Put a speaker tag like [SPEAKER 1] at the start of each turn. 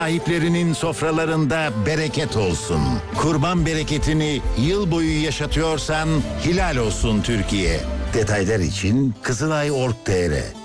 [SPEAKER 1] Sahiplerinin sofralarında bereket olsun. Kurban bereketini yıl boyu yaşatıyorsan helal olsun Türkiye. Detaylar için Kızılay.org.tr